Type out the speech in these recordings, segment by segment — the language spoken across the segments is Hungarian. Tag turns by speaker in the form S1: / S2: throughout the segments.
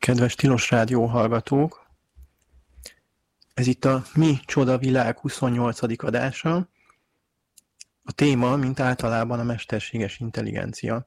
S1: Kedves Tilos Rádió hallgatók! Ez itt a Mi Csoda Világ 28. adása. A téma, mint általában, a mesterséges intelligencia.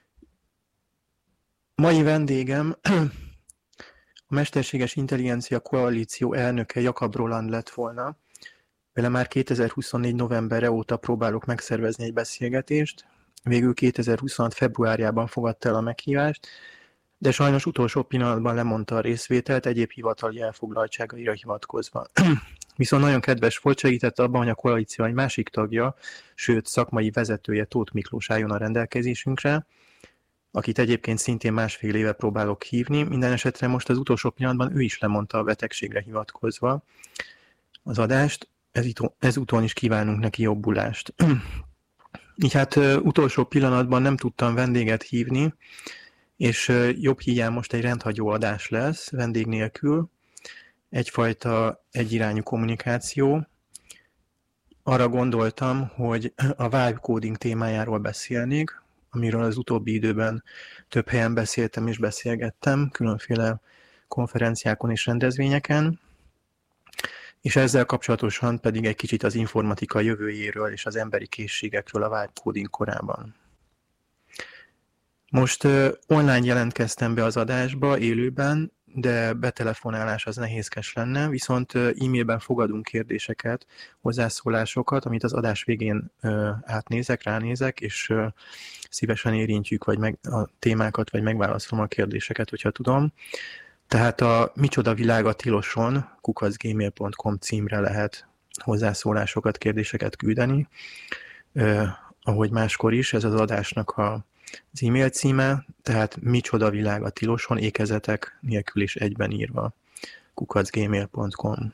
S1: Mai vendégem a Mesterséges Intelligencia Koalíció elnöke Jakab Roland lett volna. Vele már 2024. novemberre óta próbálok megszervezni egy beszélgetést. Végül 2026. februárjában fogadta el a meghívást, de sajnos utolsó pillanatban lemondta a részvételt egyéb hivatali elfoglaltságaira hivatkozva. Viszont nagyon kedves volt, segített abban, hogy a koalíció egy másik tagja, sőt szakmai vezetője, Tóth Miklós álljon a rendelkezésünkre, akit egyébként szintén másfél éve próbálok hívni. Minden esetre most az utolsó pillanatban ő is lemondta a betegségre hivatkozva az adást, ezúton is kívánunk neki jobbulást. Így hát utolsó pillanatban nem tudtam vendéget hívni, és jobb híján most egy rendhagyó adás lesz, vendég nélkül, egyfajta egyirányú kommunikáció. Arra gondoltam, hogy a vibe coding témájáról beszélnék, amiről az utóbbi időben több helyen beszéltem és beszélgettem, különféle konferenciákon és rendezvényeken, és ezzel kapcsolatosan pedig egy kicsit az informatika jövőjéről és az emberi készségekről a vibe coding korában. Most online jelentkeztem be az adásba, élőben, de betelefonálás az nehézkes lenne, viszont e-mailben fogadunk kérdéseket, hozzászólásokat, amit az adás végén átnézek, ránézek, és szívesen érintjük vagy a témákat, vagy megválaszolom a kérdéseket, hogyha tudom. Tehát a Micsoda Világ a Tiloson, @gmail.com címre lehet hozzászólásokat, kérdéseket küldeni. Ahogy máskor is, ez az adásnak az e-mail címe, tehát Micsoda Világ a Tiloson, ékezetek nélkül is egyben írva, @gmail.com.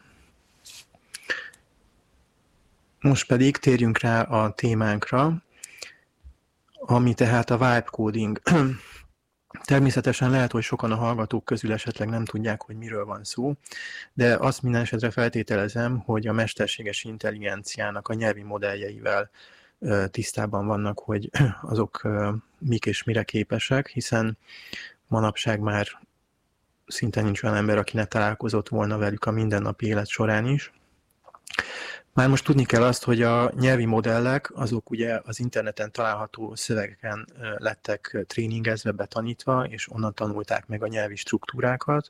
S1: Most pedig térjünk rá a témánkra, ami tehát a vibe coding. Természetesen lehet, hogy sokan a hallgatók közül esetleg nem tudják, hogy miről van szó, de azt minden esetre feltételezem, hogy a mesterséges intelligenciának a nyelvi modelljeivel tisztában vannak, hogy azok mik és mire képesek, hiszen manapság már szinte nincs olyan ember, aki ne találkozott volna velük a mindennapi élet során is. Már most tudni kell azt, hogy a nyelvi modellek azok ugye az interneten található szövegeken lettek tréningezve, betanítva, és onnan tanulták meg a nyelvi struktúrákat.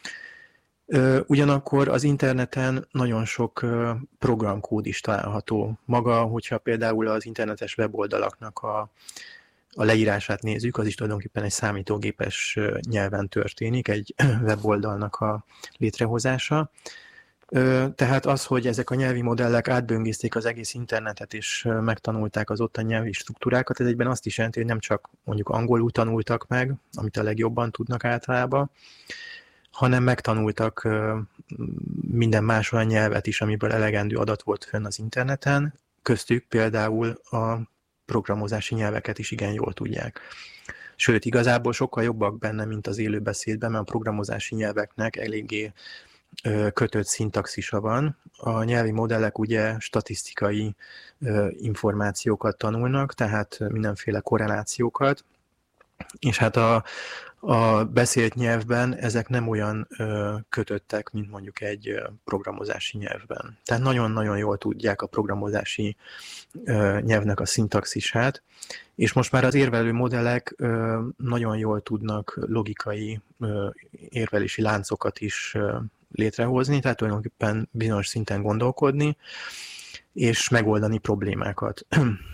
S1: Ugyanakkor az interneten nagyon sok programkód is található. Maga, hogyha például az internetes weboldalaknak a leírását nézzük, az is tulajdonképpen egy számítógépes nyelven történik, egy weboldalnak a létrehozása. Tehát az, hogy ezek a nyelvi modellek átböngészték az egész internetet, és megtanulták az ottani nyelvi struktúrákat, ez egyben azt is jelenti, hogy nem csak mondjuk angolul tanultak meg, amit a legjobban tudnak általában, hanem megtanultak minden más olyan nyelvet is, amiből elegendő adat volt fönn az interneten, köztük például a programozási nyelveket is igen jól tudják. Sőt, igazából sokkal jobbak benne, mint az élőbeszédben, mert a programozási nyelveknek eléggé kötött szintaxisa van. A nyelvi modellek ugye statisztikai információkat tanulnak, tehát mindenféle korrelációkat, és hát a beszélt nyelvben ezek nem olyan kötöttek, mint mondjuk egy programozási nyelvben. Tehát nagyon-nagyon jól tudják a programozási nyelvnek a szintaxisát, és most már az érvelő modellek nagyon jól tudnak logikai érvelési láncokat is létrehozni, tehát tulajdonképpen bizonyos szinten gondolkodni, és megoldani problémákat.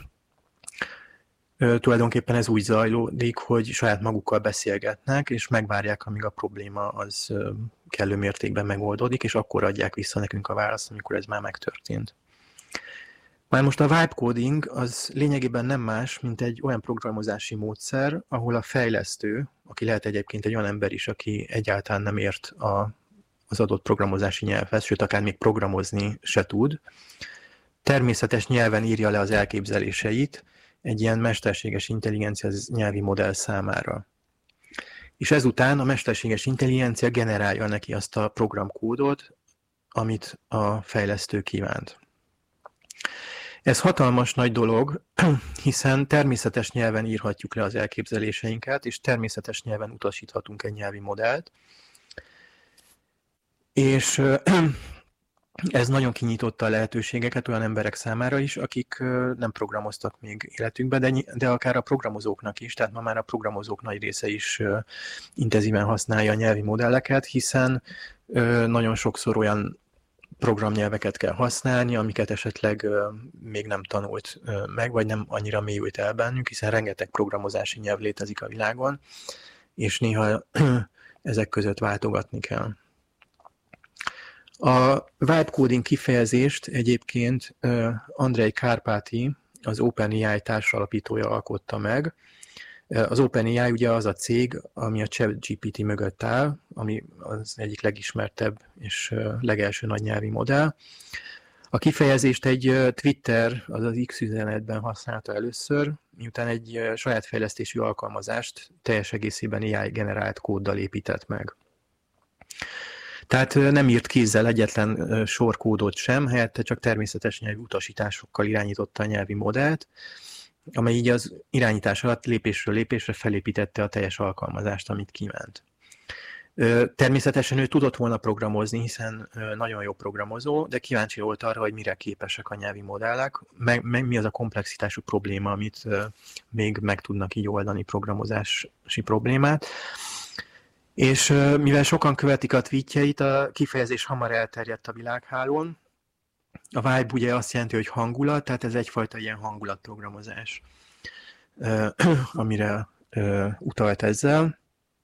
S1: Tulajdonképpen ez úgy zajlódik, hogy saját magukkal beszélgetnek, és megvárják, amíg a probléma az kellő mértékben megoldódik, és akkor adják vissza nekünk a választ, amikor ez már megtörtént. Már most a vibe coding az lényegében nem más, mint egy olyan programozási módszer, ahol a fejlesztő, aki lehet egyébként egy olyan ember is, aki egyáltalán nem ért az adott programozási nyelvhez, sőt, akár még programozni se tud, természetes nyelven írja le az elképzeléseit egy ilyen mesterséges intelligencia nyelvi modell számára. És ezután a mesterséges intelligencia generálja neki azt a programkódot, amit a fejlesztő kívánt. Ez hatalmas nagy dolog, hiszen természetes nyelven írhatjuk le az elképzeléseinket, és természetes nyelven utasíthatunk egy nyelvi modellt, És ez nagyon kinyitotta a lehetőségeket olyan emberek számára is, akik nem programoztak még életükben, de akár a programozóknak is, tehát ma már a programozók nagy része is intenzíven használja a nyelvi modelleket, hiszen nagyon sokszor olyan programnyelveket kell használni, amiket esetleg még nem tanult meg, vagy nem annyira mélyült el bennük, hiszen rengeteg programozási nyelv létezik a világon, és néha ezek között váltogatni kell. A vibe coding kifejezést egyébként Andrej Kárpáti, az OpenAI társalapítója alkotta meg. Az OpenAI ugye az a cég, ami a ChatGPT mögött áll, ami az egyik legismertebb és legelső nagy nyelvi modell. A kifejezést egy Twitter, azaz X üzenetben használta először, miután egy saját fejlesztésű alkalmazást teljes egészében AI generált kóddal épített meg. Tehát nem írt kézzel egyetlen sor kódot sem, helyette csak természetes nyelvi utasításokkal irányította a nyelvi modellt, amely így az irányítás alatt lépésről lépésre felépítette a teljes alkalmazást, amit kívánt. Természetesen ő tudott volna programozni, hiszen nagyon jó programozó, de kíváncsi volt arra, hogy mire képesek a nyelvi modellek, meg mi az a komplexitású probléma, amit még meg tudnak így oldani, programozási problémát. És mivel sokan követik a tweetjeit, a kifejezés hamar elterjedt a világhálón. A vibe ugye azt jelenti, hogy hangulat, tehát ez egyfajta ilyen hangulatprogramozás, amire utalt ezzel.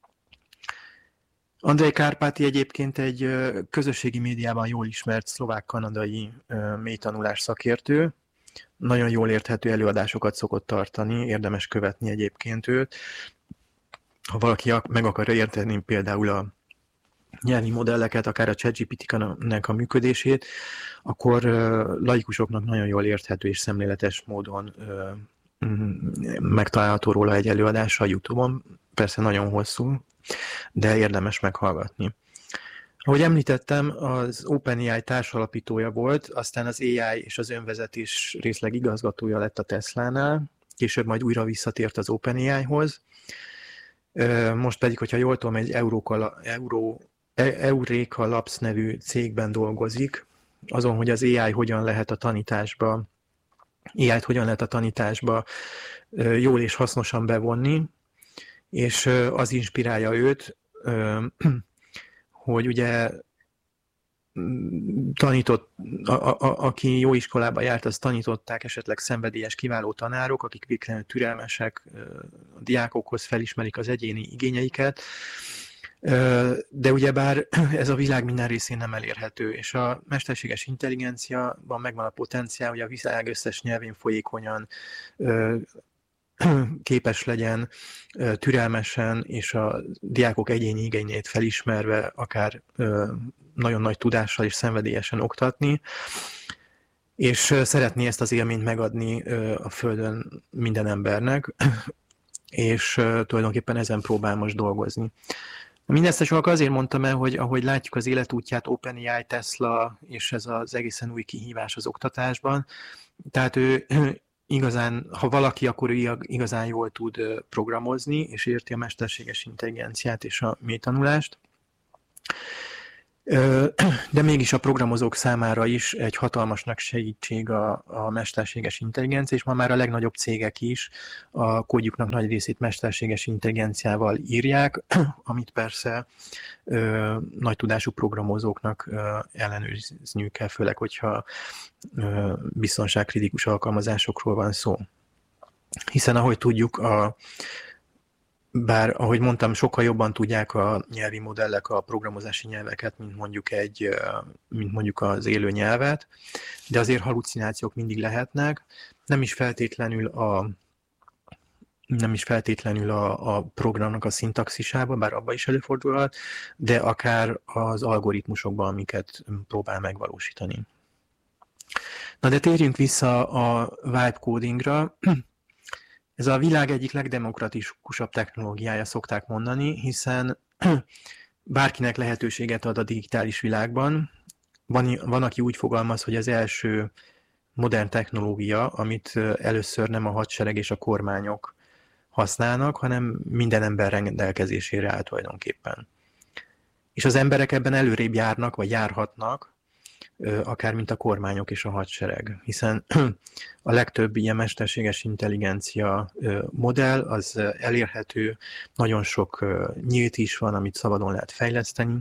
S1: Andrej Kárpáti egyébként egy közösségi médiában jól ismert szlovák-kanadai mélytanulás szakértő. Nagyon jól érthető előadásokat szokott tartani, érdemes követni egyébként őt. Ha valaki meg akarja érteni például a nyelvi modelleket, akár a ChatGPT-nek a működését, akkor laikusoknak nagyon jól érthető és szemléletes módon megtalálható róla egy előadás a YouTube-on. Persze nagyon hosszú, de érdemes meghallgatni. Ahogy említettem, az OpenAI társalapítója volt, aztán az AI és az önvezetés részleg igazgatója lett a Tesla-nál, később majd újra visszatért az OpenAI-hoz. Most pedig, hogyha jól tudom, egy Eureka Labs nevű cégben dolgozik, azon, hogy az AI-t hogyan lehet a tanításba jól és hasznosan bevonni, és az inspirálja őt, hogy ugye aki jó iskolába járt, azt tanították esetleg szenvedélyes, kiváló tanárok, akik végtelenül türelmesek, a diákokhoz felismerik az egyéni igényeiket, de ugyebár ez a világ minden részén nem elérhető, és a mesterséges intelligenciában megvan a potenciál, hogy a világ összes nyelvén folyékonyan képes legyen türelmesen és a diákok egyéni igényeit felismerve akár nagyon nagy tudással és szenvedélyesen oktatni, és szeretné ezt az élményt megadni a Földön minden embernek, és tulajdonképpen ezen próbál most dolgozni. Mindezt csak azért mondtam el, hogy ahogy látjuk az életútját, OpenAI, Tesla, és ez az egészen új kihívás az oktatásban, tehát ő igazán, ha valaki, akkor ő igazán jól tud programozni, és érti a mesterséges intelligenciát és a mélytanulást. De mégis a programozók számára is egy hatalmasnak segítség a mesterséges intelligencia, és ma már a legnagyobb cégek is a kódjuknak nagy részét mesterséges intelligenciával írják, amit persze nagy tudású programozóknak ellenőrizniük kell, főleg, hogyha biztonságkritikus alkalmazásokról van szó. Hiszen ahogy tudjuk, bár, ahogy mondtam, sokkal jobban tudják a nyelvi modellek a programozási nyelveket, mint mondjuk az élő nyelvet, de azért halucinációk mindig lehetnek, nem is feltétlenül a programnak a szintaxisában, bár abban is előfordulhat, de akár az algoritmusokban, amiket próbál megvalósítani. Na de térjünk vissza a vibe codingra. Ez a világ egyik legdemokratikusabb technológiája, szokták mondani, hiszen bárkinek lehetőséget ad a digitális világban. Van, aki úgy fogalmaz, hogy az első modern technológia, amit először nem a hadsereg és a kormányok használnak, hanem minden ember rendelkezésére áll tulajdonképpen. És az emberek ebben előrébb járnak, vagy járhatnak, akár mint a kormányok és a hadsereg, hiszen a legtöbb ilyen mesterséges intelligencia modell az elérhető, nagyon sok nyílt is van, amit szabadon lehet fejleszteni,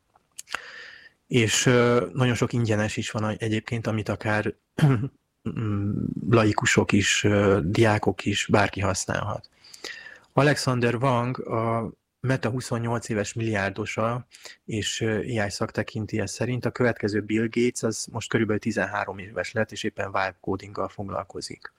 S1: és nagyon sok ingyenes is van egyébként, amit akár laikusok is, diákok is, bárki használhat. Alexander Wang, a Meta 28 éves milliárdosa és AI szaktekintélyes szerint a következő Bill Gates az most körülbelül 13 éves lett, és éppen vibe codinggal foglalkozik.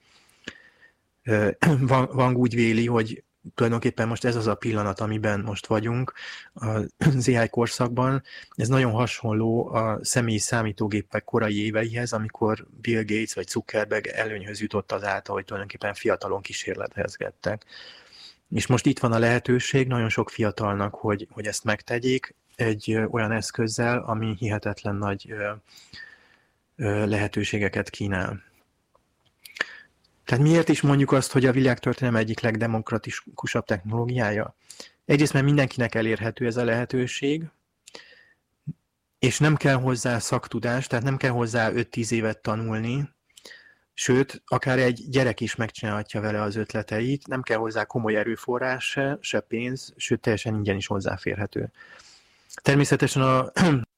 S1: Wang úgy véli, hogy tulajdonképpen most ez az a pillanat, amiben most vagyunk az AI korszakban. Ez nagyon hasonló a személyi számítógépek korai éveihez, amikor Bill Gates vagy Zuckerberg előnyhöz jutott azáltal, hogy tulajdonképpen fiatalon kísérletezgettek. És most itt van a lehetőség nagyon sok fiatalnak, hogy ezt megtegyék egy olyan eszközzel, ami hihetetlen nagy lehetőségeket kínál. Tehát miért is mondjuk azt, hogy a világtörténelem egyik legdemokratikusabb technológiája? Egyrészt, mert mindenkinek elérhető ez a lehetőség, és nem kell hozzá szaktudás, tehát nem kell hozzá 5-10 évet tanulni, sőt, akár egy gyerek is megcsinálhatja vele az ötleteit, nem kell hozzá komoly erőforrás se pénz, sőt, teljesen ingyen is hozzáférhető. Természetesen